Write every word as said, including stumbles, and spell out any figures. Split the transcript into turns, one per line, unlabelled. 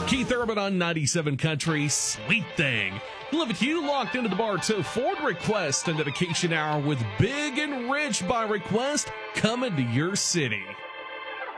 Keith Urban on ninety-seven Country, Sweet Thing. Live with you, locked into the Bartow Ford Request and Dedication Hour with Big and Rich by Request coming to your city.